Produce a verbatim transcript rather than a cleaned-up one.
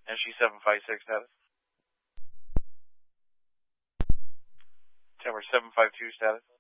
N G seven five six status. Tower seven five two status.